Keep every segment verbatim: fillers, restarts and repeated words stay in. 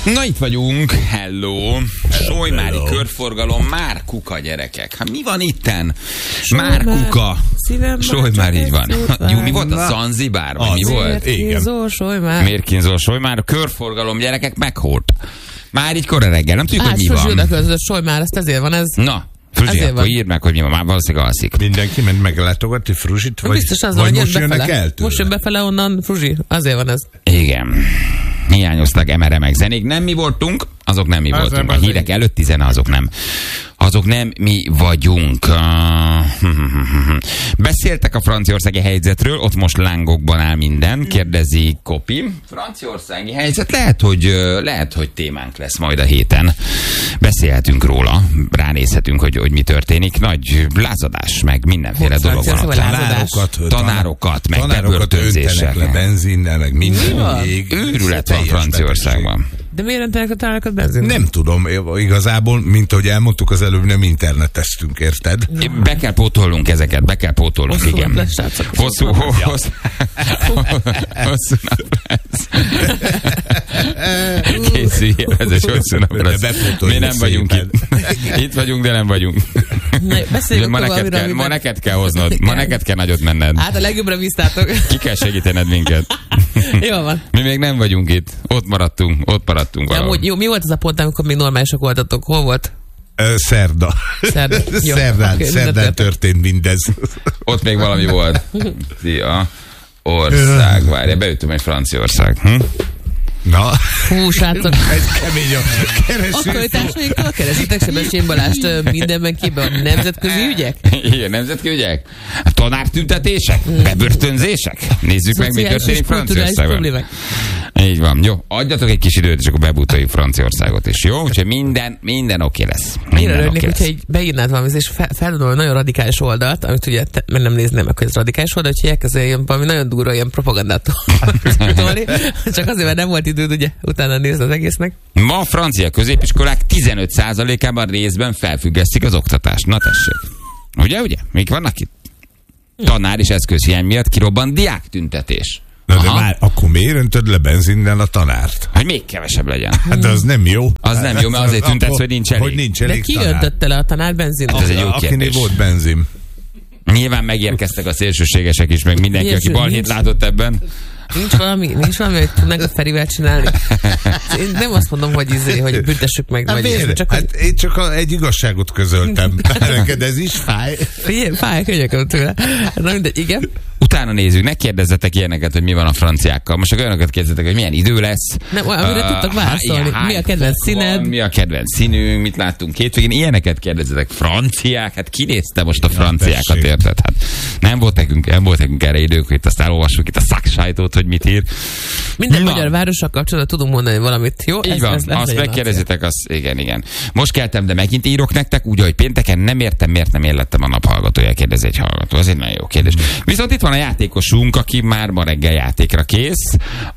Na itt vagyunk, hello. Solymári körforgalom, már kuka gyerekek. Hát mi van itten? Már kuka. Solymár, így van. Jó, mi volt a Zanzibár? Vagy mi volt? Mérkínzó, Solymár. Mérkínzó, Solymár. A körforgalom gyerekek meghólt. Már így kora reggel, nem tudjuk, Á, hogy mi van. Fruzsi között Solymár, ezt ezért van ez. Na, Fruzsi, akkor írd meg, hogy mi van. Már valószínűleg alszik. Mindenki ment meglátogatni Fruzsit, vagy, biztos az, vagy hogy most jönnek befele. el tőle? Most jön befele onnan Fruzsi, azért van ez. Igen. Hiányoztak emeremek zenék. Nem mi voltunk, azok nem mi az voltunk. Nem, a hírek előtt tizen azok nem. Azok nem mi vagyunk. Beszéltek a franciaországi helyzetről, ott most lángokban áll minden. Kérdezi Kopi. Franciaországi helyzet lehet, hogy, lehet, hogy témánk lesz majd a héten. Beszélhetünk róla, ránézhetünk, hogy, hogy mi történik. Nagy lázadás, meg mindenféle Hogy dolog van. Tanárokat, tanárokat, meg tanárokat öntenek le benzinnel, meg minden. Őrület van Franciaországban. De miért rendelnek a tanárokat benzin? Nem tudom, igazából, mint ahogy elmondtuk az előbb, nem interneteztünk, érted? Be kell pótolnunk ezeket, be kell pótolnunk, hosszú igen. Lesz, srácok, hosszú, hosszú, hosszú nap lesz. Készülj, ez egy hosszú nap lesz. Mi nem vagyunk itt. Itt vagyunk, de nem vagyunk. Ma neked, kell, ma neked kell hoznod, ma neked kell nagyot menned. Hát a legjobbra bíztátok. Ki kell segítened minket. Jó van. Mi még nem vagyunk itt. Ott maradtunk, ott maradtunk valahol. Ja, jó, mi volt az a pont, amikor még normálisak voltatok? Hol volt? Szerda. Szerda. Jó, szerdán, okay, szerdán történt mindez. Ott még valami volt. Szia. Ország, várja, beütöm egy Franciaország. Hm? Na. Hú, srácok. Ez kemény a kereső. Akkor társainkkal keresitek Sebestyén Balást mindenben képben a nemzetközi ügyek? Igen, nemzetközi ügyek? A tanártüntetések? Mm. Bebörtönzések? Nézzük meg, mi történik Franciaországban. Így van. Jó, adjatok egy kis időt, és akkor bebútoljuk Franciaországot is. Jó? Úgyhogy minden, minden oké lesz. Minden oké okay lesz. Hogyha így beírnád valami, és fel, feldobom nagyon radikális oldalt, amit ugye te, mert nem nézném meg, hogy ez radikális oldal, hogy elkezdően valami nagyon durva ilyen propagandát tolni. Csak azért, mert nem volt időd, ugye, utána nézni az egésznek. Ma a francia középiskolák tizenöt százalékában részben felfüggesztik az oktatást. Na tessék. Ugye, ugye? Mik vannak itt? Tanár és eszközhiány miatt kirobbant diáktüntetés. Na de már akkor miért öntöd le benzinnel a tanárt? Hogy még kevesebb legyen. Hát az nem jó. Az nem jó, mert azért tüntetsz, hogy nincs elég. Hogy nincs elég de ki öntötte le a tanár benzin? Hát ez egy jó kérdés. Akinél volt benzin. Nyilván megérkeztek a szélsőségesek is, meg mindenki, aki balhét látott ebben. Nincs valami, nincs valami, hogy tudnánk a Ferivel csinálni. Én nem azt mondom, hogy, izé, hogy büntessük meg. Hát, vagy csak, hát hogy... én csak a, egy igazságot közöltem. Neked ez is fáj. Figyelj, fáj, könyököm tőle. Na mindegy, igen. Utána nézzük, ne kérdezzetek ilyeneket, hogy mi van a franciákkal. Most csak olyanokat kérdezzetek, hogy milyen idő lesz. Nem, amire uh, tudtak válaszolni. Mi a kedvenc színed? Mi a kedvenc színünk, mit láttunk hétvégén. Ilyeneket kérdezzetek. Franciák? Hát ki nézte most a franciákat, érted? Hát nem volt nekünk, nem volt nekünk erre idők, hogy itt azt elolvassuk itt a szaksajtót, hogy mit ír. Minden Na. magyar várossal kapcsolatban tudunk mondani valamit, jó? Így ez, van, ez azt megkérdezitek, az, igen, igen. Most keltem, de megint írok nektek, úgy, hogy pénteken nem értem, miért nem én lettem a nap hallgatója, kérdezi egy hallgató. Az egy nagyon jó kérdés. Viszont itt van a játékosunk, aki már ma reggel játékra kész.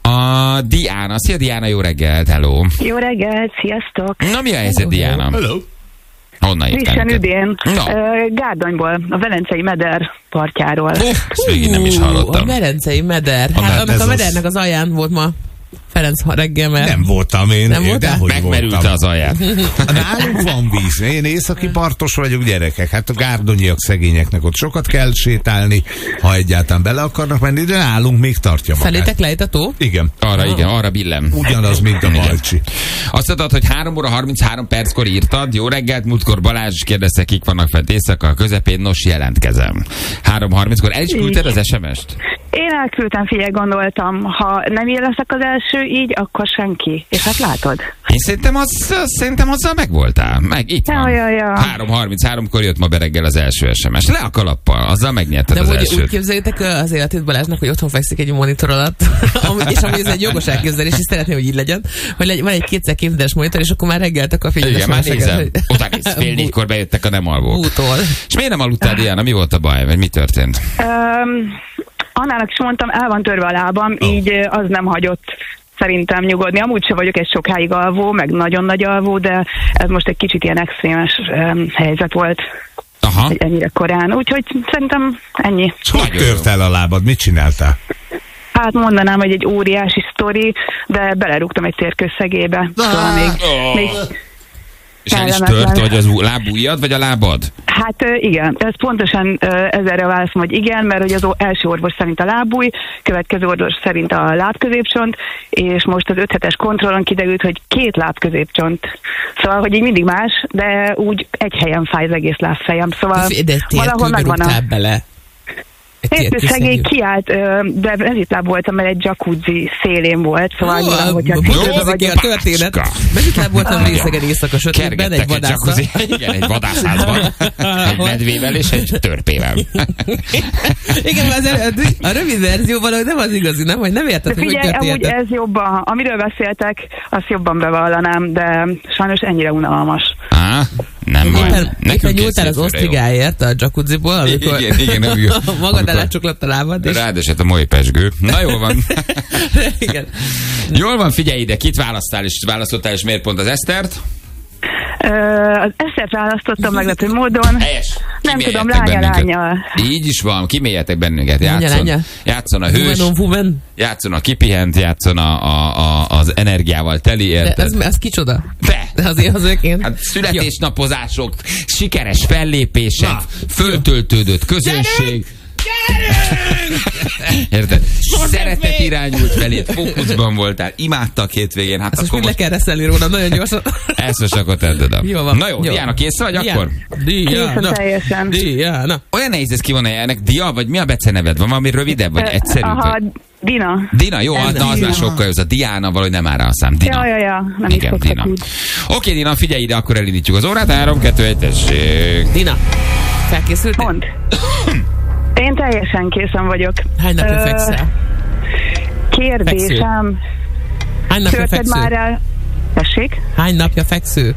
A Diana. Szia Diana, jó reggelt, hello. Jó reggelt, sziasztok. Na mi a helyzet, Diana? Hello. Honnan jöttem? Frissen üdén. No. Gárdonyból, a Velencei Meder partjáról. Oh, ezt végig nem is hallottam. A Velencei Meder. A Hát, annak a medernek az... az alján volt ma Ferenc reggel, mert... Nem voltam én. Nem voltál? Megmerült az alján. Nálunk van víz. Én északi partos vagyok, gyerekek. Hát a gárdonyiak szegényeknek ott sokat kell sétálni, ha egyáltalán bele akarnak menni, de nálunk még tartja magát. Felétek lejt a tó? Igen. Arra, igen, arra billem. Ugyanaz, mint a Balcsi. Azt mondtad, hogy három óra harminchárom perckor írtad. Jó reggelt, múltkor Balázs kérdezte, kik vannak fent éjszaka a közepén, nos jelentkezem. három harminckor el is küldted az es em est? Én elküldtem, figyelj, gondoltam, ha nem én leszek az első így, akkor senki. És hát látod. Én szerintem, az, szerintem azzal megvoltál. Meg itt ja, van. Ja, ja. három harmincháromkor jött ma bereggel az első es em es. Le a kalappal, azzal megnyerted de az úgy, elsőt. De úgy képzeljétek az életét Balázsnak, hogy otthon fekszik egy monitor alatt, és amúgy ez egy jogos elképzelés, és szeretném, hogy így legyen, hogy legy, van egy kétszer képzeles monitor, és akkor már reggeltek a fényes. Igen, már nézem. Hogy... Utána fél négykor bejöttek a nem alvók. Útól. És miért nem aludtál, Diana? Mi volt a baj? Vagy mi történt? Um, Annának is mondtam, el van törve a lábam, oh. így az nem hagyott szerintem nyugodni. Amúgy sem vagyok egy sokáig alvó, meg nagyon nagy alvó, de ez most egy kicsit ilyen extrémes um, helyzet volt. Aha. Ennyire korán. Úgyhogy szerintem ennyi. Hogy tört el a lábad? Mit csináltál? Hát Hát mondanám, hogy egy óriási sztori, de belerúgtam egy térkőszegébe. Szóval még, Oh. még És el is kellemetlen. tört, vagy az ú- lábujjad, vagy a lábad? Hát ö, igen, ez pontosan ö, ezerre válaszom, hogy igen, mert hogy az o- első orvos szerint a lábúj, következő orvos szerint a lábközépcsont, és most az öt hetes kontrollon kiderült, hogy két lábközépcsont. Szóval, hogy így mindig más, de úgy egy helyen fáj az egész lábfejem. Szóval De egy valahol térkőbe megvan a... rúgtál bele. Szegély kiállt, ö, de mezitláb voltam, mert egy jacuzzi szélén volt, szóval annyira, hogyha Jó, az a történet. Mezitláb voltam részegen éjszaka sötétben, egy Kergettek egy vadásszal. jacuzzi, igen, egy vadászházban, egy medvével és egy törpével. Igen, az el- a rövid verzió valahogy nem az igazi, nem? Hogy nem érted, De hogy hogy figyelj, amúgy történt. ez jobban, amiről beszéltek, azt jobban bevallanám, de sajnos ennyire unalmas. Á, nem baj. Éppen, éppen Nekünk nyúltál az készítőre jó. osztrigáért a jacuzziból, amikor Igen, igen, nem jó. magad Amikor elácsuklott a lábad, és... rád esett a moly pesgő. Na jól van. Igen. Jól van, figyelj ide, kit választál és választottál, és miért pont az Esztert? Ö, az Esztert választottam meglepő módon. Helyes. Nem tudom, Kiméljetek lánya, bennünket. lánya. Így is van, kiméljetek bennünket. Lánya, Játszon, lánya. játszon a hős, Woman on woman. játszon a kipihent, játszon a, a, a, az energiával teli, De érted? az, az kicsoda? Be! De azért az ők én. Hát születésnapozások, sikeres fellépések, Na, föltöltődött közönség. Érted? Szeretet irányult feléd, fókuszban voltál, imádtak hétvégén, hát Ezt most akkor mind le most kell reszelni róla, nagyon gyorsan. ezt most akkor tedd oda. Jó van. Na jó, Jó. Diana, kész vagy akkor? Diana. Készen teljesen. Diana. Olyan nehéz ez kivonni ennek, Dia, vagy mi a beceneved? Van valami rövidebb, vagy Ö, egyszerűbb? Aha, Vagy? Dina. Dina, jó, az, na, az már sokkal jó, az a Diana valahogy nem áll rá a szám. Dina. Ja, ja, ja, nem Igen, is Dina. szoktak úgy. Oké, Dina, figyelj ide, akkor elindítjuk az órát. három, kettő, egy, tessék. Dina, felkészültél? Mond. Én teljesen készen vagyok. Hány napja Ö, fekszel? Kérdésem, Hány napja törted feksző? már el... Tessék? Hány napja feksző?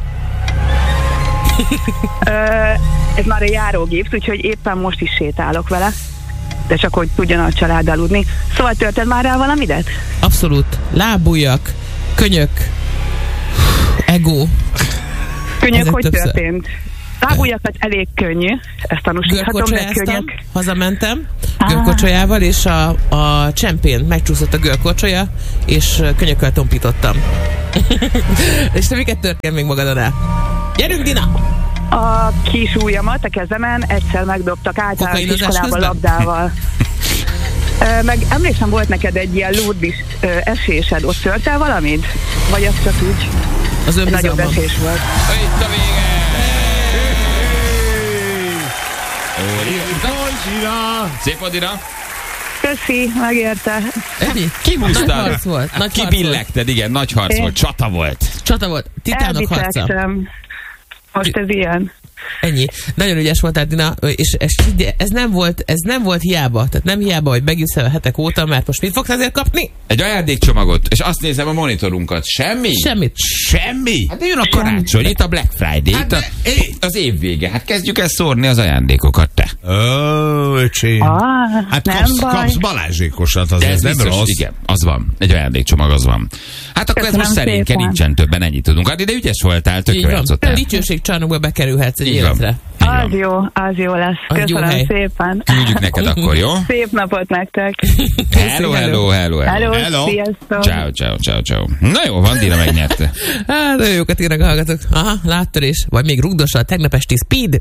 Ö, ez már egy járógép, úgyhogy éppen most is sétálok vele. De csak hogy tudjon a család aludni. Szóval törted már el valamidet? Abszolút. Lábujjak, könyök, ego. Könyök, Ezek hogy többször. történt? Lábujjakat elég könnyű, ezt tanúsíthatom, de Görkocsolyáztam, könyök... hazamentem, Á. görkocsolyával, és a, a csempén megcsúszott a görkocsolya, és könyökkel tompítottam. És te miket törtél még magadon el? Gyerünk, Dina! A kis ujjamat a kezemen egyszer megdobtak általános Kokainozás iskolában közben? labdával. Ö, meg emlékszem, volt neked egy ilyen lódis ö, esésed, ott törtel valamit? Vagy az csak úgy Az egy nagyobb önbizalmam. esés volt? Itt a vége! Szép a Dina. Köszi, megérte. Ennyi? Kihúztad. Nagy harc volt. Nagy harc volt. Kibillegted, igen, nagy harc Én- volt, csata volt. Csata volt. Titánok harca. Elvicceltem. Most ez ilyen. Ennyi. Nagyon ügyes voltál, Dina, és ez, ez, nem volt, ez nem volt hiába. Tehát nem hiába, hogy megisszel a hetek óta, mert most mit fogsz ezért kapni? Egy ajándékcsomagot, és azt nézem a monitorunkat. Semmi? Semmit. Semmi? Hát de jön a karácsony, itt a Black Friday, Hát itt a, de- é- az év vége. Hát kezdjük el szórni az ajándékokat, te. Ó, öcsém. Ah, Hát nem kapsz, baj. kapsz balázsékosat, az De ez ez nem biztos, rossz. igen, az van. Egy ajándékcsomag az van. Hát akkor Köszönöm ez most szerényke, szépen. nincsen többen, ennyit tudunk adni, de ügyes voltál, tökre Így van. játszottál. Dicsőség csarnokba bekerülhetsz egy Így van. életre. Így Az van. jó, az jó lesz. Az jó Köszönöm hely. szépen. Küldjük neked akkor, jó? Szép napot nektek. Hello, hello, hello, hello. Hello, Hello. sziasztok. Ciao, ciao, ciao, ciao. Na jó, van, Dina megnyerte. Hát, nagyon jókat írnak a hallgatók. Aha, láttörés. Vagy még rugdossa a tegnap esti speed.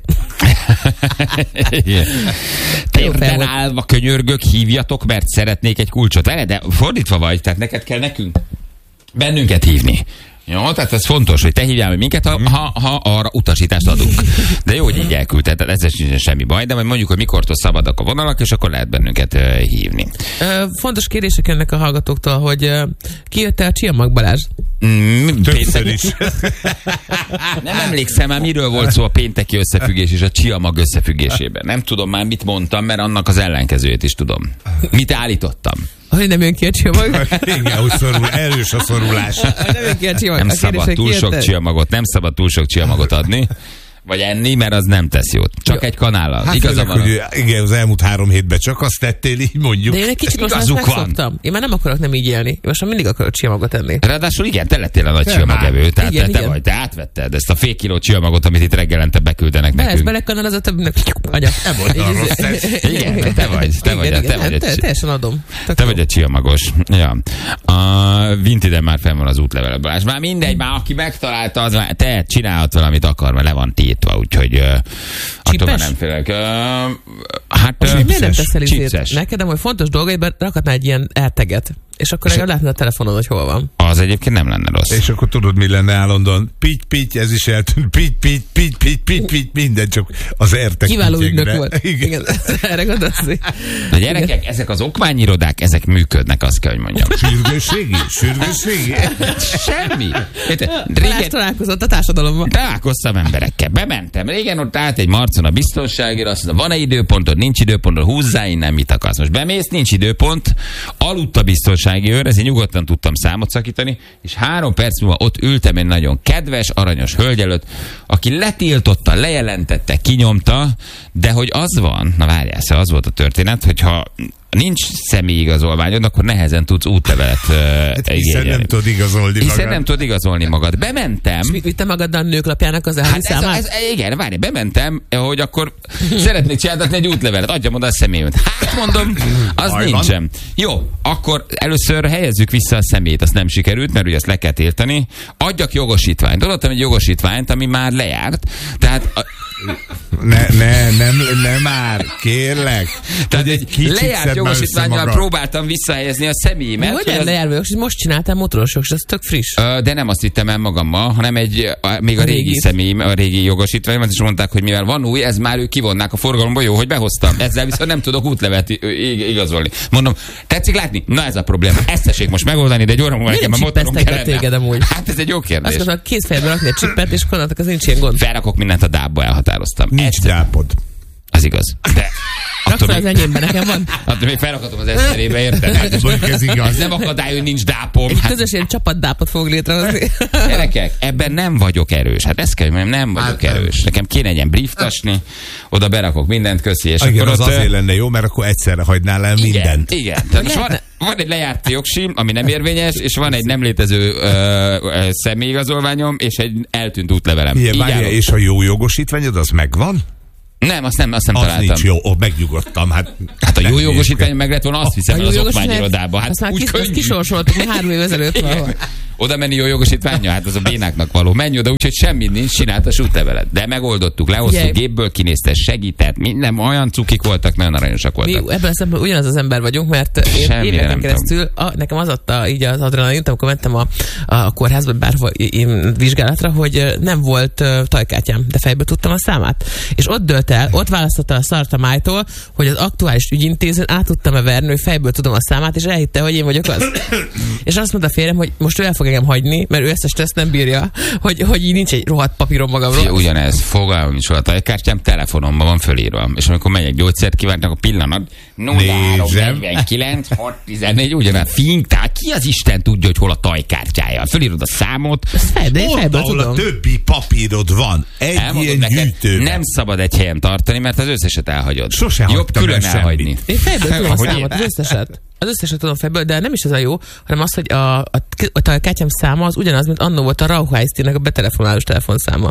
Igen. Jó fel Térden volt. állva könyörgök, hívjatok, mert szeretnék egy kulcsot. Vele, de fordítva vagy, tehát neked kell nekünk bennünket hívni. Jó, tehát ez fontos, hogy te hívjál meg minket, ha, ha, ha arra utasítást adunk. De jó, hogy így elküldted, tehát ezzel sincs semmi baj, de majd mondjuk, hogy mikortól szabadok a vonalak, és akkor lehet bennünket uh, hívni. Ö, fontos kérdések jönnek a hallgatóktól, hogy uh, kijött-e a Csiamag Balázs? Mm, Többször péntek- is. Nem emlékszem már, miről volt szó a pénteki összefüggés és a Csiamag összefüggésében. Nem tudom már, mit mondtam, mert annak az ellenkezőjét is tudom. Mit állítottam? Hogy nem jön ki a Csiamag? Igen, hogy szorul, erős a szorulás. Nem jön ki a Csiamag. Nem A kérdés, szabad hogy túl sok kijött-e? Csiamagot, nem szabad túl sok Csiamagot adni, vagy enni, mert az nem tesz jót. Csak Jó. egy kanállal. Hát Igaza főleg, van. hogy igen, az elmúlt három hétben csak azt tettél, így mondjuk. De én egy kicsit most már Igazuk van. megszoktam. Én már nem akarok nem így élni. Én most már mindig akarok csillamagot enni. Ráadásul igen, te lettél a nagy Te csillagevő. már. Tehát Igen, te, te igen. vagy, te átvetted ezt a fél kiló csillagot, amit itt reggelente beküldenek Be lesz nekünk. belekanal, az a többnek anya. Nem volt a rossz ez. Igen, te vagy, te vagy, Igen, te igen, vagy. hát te- egy- Teljesen adom. Tök Te jó. vagy egy csillagos. Ja. A Vintiden már fenn van az útlevele, Balázs. Már mindegy, már aki megtalálta, az már te csinálhat valamit akar, mert le van tiltva, úgyhogy uh, attól már Csipes? nem félek. Uh, hát És uh, miért nem teszel izét? chipses. Neked amúgy fontos dolgaiban rakhatnál egy ilyen elteget. És akkor legalább látnod a telefonon, hogy hol van. Az egyébként nem lenne rossz. És akkor tudod, mi lenne állandóan? Pitty, pitty, ez is eltűnt. Pitty, pitty, pitty, pitty, pitty, pitty, minden csak az értek. Kiváló pittyekre. ügynök volt. Igen. Igen. Erre gondolsz? A gyerekek, ezek az okmányirodák, ezek működnek, azt kell, hogy mondjam. Sürgősségi? Sürgősségi? Semmi. Érted? Balázs Régen találkozott a társadalomban. találkoztam emberekkel, bementem. Régen ott állt egy marcon a biztonságért, azt mondta, van-e időpontod, nincs időpontod, húzzá innen, mit akarsz. Most bemész, nincs időpont, aludt a biztonsági őr, ezért nyugodtan tudtam számot szakítani, és három perc múlva ott ültem egy nagyon kedves, aranyos hölgy előtt, aki letiltotta, lejelentette, kinyomta, de hogy az van, na várjál, szóval az volt a történet, hogyha nincs személyigazolványod, akkor nehezen tudsz útlevelet uh, Hát hiszen nem tudod igazolni Hiszen magad. nem tudod igazolni magad. Bementem. És mit vittem magaddal a nőklapjának az elvi Hát ez, a- számát? ez, igen, várj, bementem, hogy akkor szeretnék csináltatni egy útlevelet, adjam oda a személyemet. Hát mondom, az Baj van. nincsen. Jó, akkor először helyezzük vissza a személyt, azt nem sikerült, mert ugye ezt le kell tiltani. Adjak jogosítványt. Adottam egy jogosítványt, ami már lejárt, tehát a, Ne, ne, nem, nem már, kérlek. tehát Hogy egy kicsit szedd lejárt már jogosítvánnyal össze magad. próbáltam visszahelyezni a személyemet. Hogy hogy el az- lejárva, és most csináltál motorosok, és ez tök friss. Ö, de nem azt vittem el magammal, hanem egy, a, még a régi Régit. személyim, a régi jogosítványomat, és mondták, hogy mivel van új, ez már ők kivonnák a forgalomból, jó, hogy behoztam. Ezzel viszont nem tudok útlevet i- i- igazolni. Mondom, tetszik látni? Na ez a probléma. Ezt tessék most megoldani, de egy óra múlva Miért nekem a nem motorom csippeztek be kellene. téged amúgy? Hát ez egy jó Azt kérdés. mondtam, kész fejbe rakni egy csippet, és akkor az nincs ilyen gond. Felrakok mindent a dábba, elhatároztam. Nincs Egyszer- dápod. Az igaz. De Rak attól fel az még, enyémben, nekem van. attól még felrakhatom az eszterébe, érted? Hát, Mondjuk ez igaz. ez nem akadály, hogy nincs dápom. Egy Hát, közös ilyen csapatdápot fog létrehozni. gyerekek, ebben nem vagyok erős. Hát ezt kell, hogy mondjam, nem vagyok Hát nem. erős. Nekem kéne egy ilyen brieftasni, oda berakok mindent, köszi, és Igen, akkor az ott... azért lenne jó, mert akkor egyszerre hagynál el igen, mindent. igen. Tehát most van, van egy lejárt jogsim, ami nem érvényes, és van egy nem létező ö, ö, személyigazolványom, és egy eltűnt útlevelem. Igen, Így várjál, állok. és a jó jogosítványod, az megvan? Nem, azt nem, azt nem Az találtam. nincs jó, ó, megnyugodtam. Hát, Hát a jó nem jogosítvány meg lett volna, azt viszem el az okmányirodába. Hát azt már úgy kis, könnyű. azt kisorsoltuk már három év ezelőtt valahol. Igen. Oda menni jó jogosítványa? Hát az a bénáknak való. Menj oda, úgyhogy semmi nincs, csináltas útlevelet. De megoldottuk, lehoztuk, Ugye- gépből kinézte, segített, minden, olyan cukik voltak, nagyon aranyosak Mi voltak. ebben a szemben ugyanaz az ember vagyunk, mert én Semmire éveken nem keresztül a, nekem az adta így az adrenalint, amikor mentem a, a kórházba, bárhol én vizsgálatra, hogy ö, nem volt uh, tajkártyám, de fejből tudtam a számát. És ott dölt el, ott választotta a szart a májtól, hogy az aktuális ügyintézőn át tudtam-e verni, hogy fejből tudom a számát, és elhitte, hogy én vagyok az. És azt mondta a férjem, hogy most ő el fog engem hagyni, mert ő ezt a stressz nem bírja, hogy, hogy így nincs egy rohadt papírom magamról. Fia, ugyanez, fogalmam is volt a tajkártyám, telefonomban van fölírva. És amikor megyek gyógyszert kívánnak, a pillanat nulla három negyvenkilenc hat tizennégy, ugyanaz fink, tehát ki az Isten tudja, hogy hol a tajkártyája? Fölírod a számot, Ezt fejből, Ott, fejből ahol tudom. a többi papírod van, egy elmondod ilyen neked, gyűjtőben. nem szabad egy helyen tartani, mert az összeset elhagyod. Sose Jobb hagytam külön el semmit. elhagyni. Én fejből tudom a Hogy számot, az én- összeset. Az összeset tudom fejből, de nem is ez a jó, hanem az, hogy a, a, a, a kártyám száma az ugyanaz, mint annó volt a Rauchheistének a betelefonálós telefonszáma.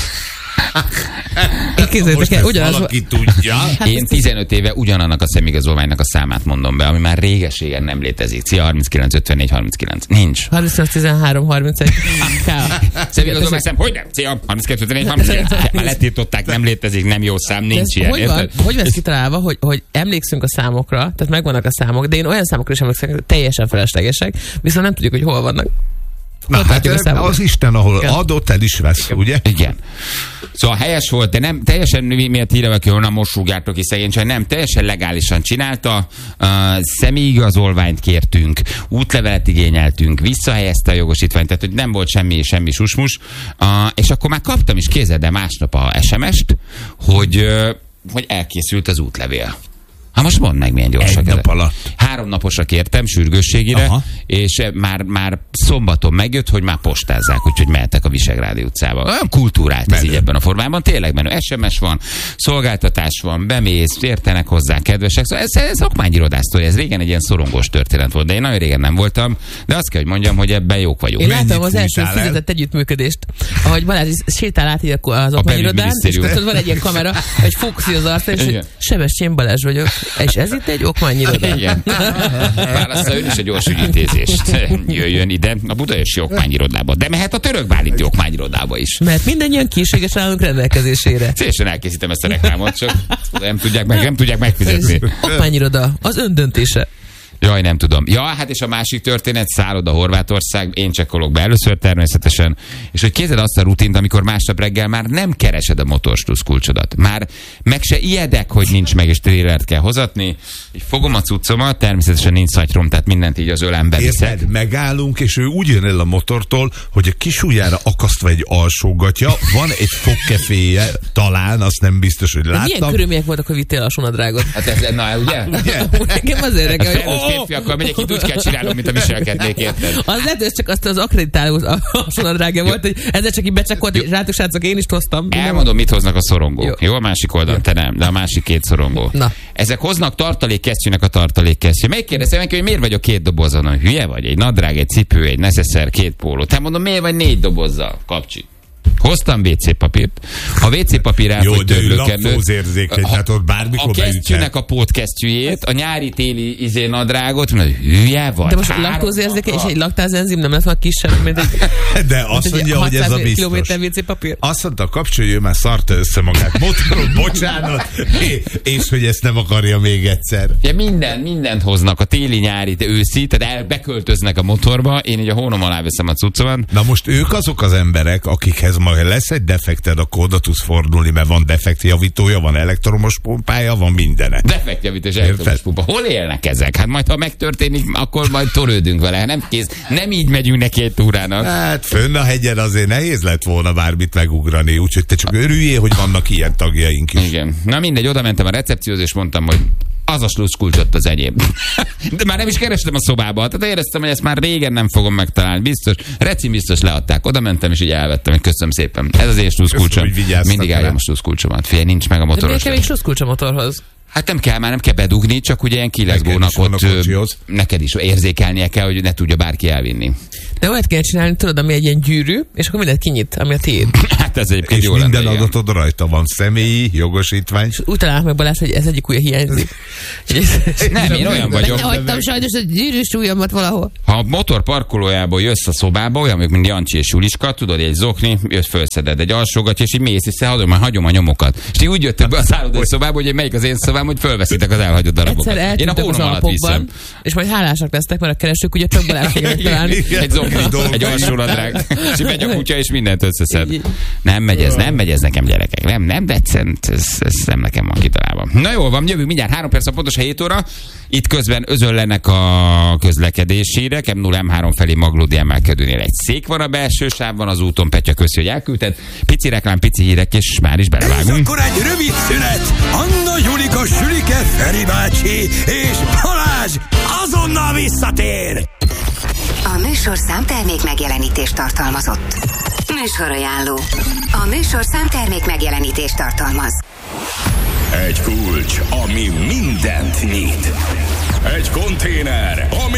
Én képzeljétek Most el, ezt ugyanaz volt. valaki tudja. Hát Én ezt- tizenöt éve ugyanannak a személyigazolványnak a számát mondom be, ami már réges-régen nem létezik. Szia, harminckilenc ötvennégy harminckilenc. Nincs. harmincnyolc tizenhárom harmincegy. Személyigazolvány szám, hogy nem? Szia, harminckettő ötvennégy harminckilenc. Már letiltották, nem létezik, nem jó szám, nincs ilyen. Hogy van, érted? hogy vesz kitalálva, hogy, hogy emlékszünk a számokra, tehát megvannak a számok, de én olyan számokra is emlékszem, hogy teljesen feleslegesek, viszont nem tudjuk, hogy hol vannak. Na Ott hát látjuk a számokat. az Isten, ahol Igen. adott, el is vesz, ugye? Igen. Szóval helyes volt, de nem teljesen mi- miért hírevek, hogy onnan most rúgjátok ki szegény csaj, nem, teljesen legálisan csinálta, uh, személyigazolványt kértünk, útlevelet igényeltünk, visszahelyezte a jogosítványt, tehát hogy nem volt semmi, semmi susmus, uh, és akkor már kaptam is kézzel, de másnap a es em est, hogy, uh, hogy elkészült az útlevél. Ha most mondd meg, milyen gyorsak. Egy nap alatt. Három naposra kértem sürgősségére, aha, és már, már szombaton megjött, hogy már postázzák, úgyhogy mehetek a Visegrádi utcába. Olyan kultúrált ez így ebben a formában, tényleg menő. es em es van, szolgáltatás van, bemész, értenek hozzá kedvesek. Szóval ez, ez okmányirodásztól, ez régen egy ilyen szorongós történet volt, de én nagyon régen nem voltam, de azt kell, hogy mondjam, hogy ebben jók vagyunk. Én láttam az első fizetett együttműködést, ahogy Balázs sétál át így az okmányirodán, és ott van egy ilyen kamera, egy fókuszi az arcán, és Sebestyén Balázs vagyok. És ez itt egy okmányiroda. Igen. Válassza ön is egy gyors ügyintézést. Jöjjön ide a Budaörsi okmányirodába. De mehet a török bálinti okmányirodába is. Mert mindannyian készséges állunk rendelkezésére. Szívesen elkészítem ezt a reklámot, csak nem tudják, meg, nem tudják megfizetni. Okmányiroda, az ön döntése. Jaj, nem tudom. Ja, hát és a másik történet, szálloda Horvátország, én csekkolok be először természetesen, és hogy kézed azt a rutint, amikor másnap reggel már nem keresed a motorstusz kulcsodat. Már meg se ijedek, hogy nincs meg, és trélert kell hozatni. Így fogom a cuccomat, természetesen nincs szatyrom, tehát mindent így az ölembe viszek. Érted, megállunk, és ő úgy jön el a motortól, hogy a kis ujjára akasztva egy alsógatja, van egy fogkeféje, talán, azt nem biztos, hogy láttam. Milyen körülmények voltak, hogy vittél alsónadrágot? Hát ez, na, ugye? Nekem azért reggel, férfiakkal megyek, itt úgy kell csinálnom, mint a viselkednék, érted? Az lehet, hogy csak azt az akreditáló alsónadrágja volt, hogy ezzel csak így becsakolt, és rátok srácok, én is hoztam. Elmondom, mit hoznak a szorongók. Jó, Jó a másik oldalon, te nem, de a másik két szorongó. Na. Ezek hoznak tartalékkesztyűnek a tartalékkesztyű. Megkérdezem neki, hogy miért vagyok két dobozon? Hülye vagy? Egy nadrág, egy cipő, egy necesszer, két póló. Te mondom, miért vagy négy dobozzal? Kapcsi. Hoztam vé cé papírt. A vé cé papír elfogy törlőkedő. A kesztyűnek a pótkesztyűjét, a nyári-téli izé nadrágot, hogy hülye vagy. De most a laktózérzékeny és egy laktázenzim nem lesz már kisebb, mint egy, de azt mondja, hogy ez a biztos. kilométer vé cé papír. Azt mondta, kapcsolja, ő már szarta össze magát. Motoron, bocsánat, és hogy ezt nem akarja még egyszer. Ja, minden, mindent hoznak, a téli, nyári, őszi, tehát el, beköltöznek a motorba, én így a hónom alá veszem a cuccomat. Na most ők azok az emberek, akikhez majd lesz egy defekted, akkor oda tudsz fordulni, mert van defektjavítója, van elektromos pumpája, van mindene. Defektjavító és elektromos pumpa. Hol élnek ezek? Hát majd, ha megtörténik, akkor majd torődünk vele. Nem kész. Nem így megyünk neki egy túrának. Hát fönn a hegyen azért nehéz lett volna bármit megugrani, úgyhogy te csak örüljél, hogy vannak ilyen tagjaink is. Igen. Na mindegy, oda mentem a recepcióhoz, és mondtam, hogy az a sluszkulcsot az enyém. De már nem is kerestem a szobába. Tehát éreztem, hogy ezt már régen nem fogom megtalálni. Biztos, recim biztos leadták. Oda mentem, és így elvettem, hogy köszönöm szépen. Ez az én sluszkulcsom. Mindig álljon a sluszkulcsomat. Figyelj, nincs meg a motoros. De miért kell még sluszkulcs a motorhoz? Hát nem kell, már nem kell bedugni, csak ugye ilyen kileszgónak ott neked is érzékelnie kell, hogy ne tudja bárki elvinni. De olyat kell csinálni, tudod, ami egy ilyen gyűrű, és akkor mindent kinyit, ami a tiéd. Hát ez egyébként és jó minden lenne, adatod igen. Rajta van, személyi, jogosítvány. És úgy találnak meg Balázs, hogy ez egyik ujja hiányzik. Nem, én olyan vagyok. Hagytam sajnos a gyűrűs ujjamat valahol. Ha a motor parkolójából jössz a szobába, olyan, mint Jancsi és Juliska, tudod, egy zokni, jössz, fölszeded egy alsógatja, és így mész, és hagyom, hagyom a nyomokat. És így úgy jöttök be a szállodai szobába, hogy melyik az én szobám, hogy fölveszitek az elhagyott darabokat. Egyszer én a hónom alatt viszem. És majd hálásak lesznek, mert a keresők ugye csak Balázs fogják találni. Egy zokni, egy alsónadrág, és megy a kutya, és mindent összeszed. Nem megy ez, nem megy ez nekem, gyerekek. Nem, nem, de egyszerűen ez, ez nem nekem van kitalálva. Na jól van, jövünk mindjárt három perc a pontos hét óra. Itt közben özönlenek a közlekedési hírek. em nulla em három felé Maglódi emelkedőnél egy szék van a belső sávban, az úton. Petya, köszi, hogy elküldted. Pici reklám, pici hírek, és már is belevágunk. Ez akkor egy rövid szünet. Anna, Julika, Sülike, Feri bácsi és Balázs azonnal visszatér. A műsor számtermék megjelenítést tartalmazott. Műsorajánló. A műsor számtermék megjelenítést tartalmaz. Egy kulcs, ami mindent nyit. Egy konténer, ami